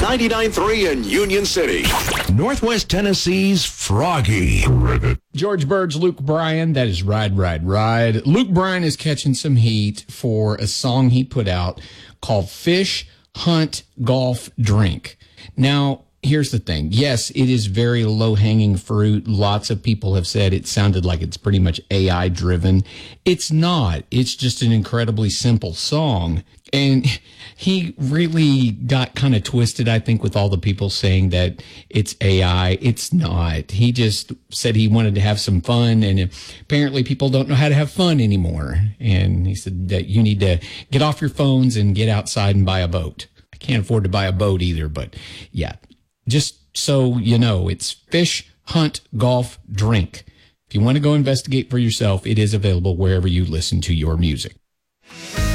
99.3 in Union City. Northwest Tennessee's Froggy. George Bird's Luke Bryan, that is Ride, Ride, Ride. Luke Bryan is catching some heat for a song he put out called Fish, Hunt, Golf, Drink. Now, here's the thing. Yes, it is very low-hanging fruit. Lots of people have said it sounded like it's pretty much AI-driven. It's not. It's just an incredibly simple song. And he really got kind of twisted, I think, with all the people saying that it's AI. It's not. He just said he wanted to have some fun, and apparently people don't know how to have fun anymore. And he said that you need to get off your phones and get outside and buy a boat. I can't afford to buy a boat either, but yeah. Just so you know, it's Fish, Hunt, Golf, Drink. If you want to go investigate for yourself, it is available wherever you listen to your music.